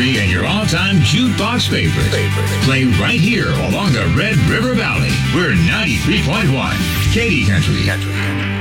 country and your all-time jukebox favorites. Play right here along the Red River Valley. We're 93.1 Katy Country.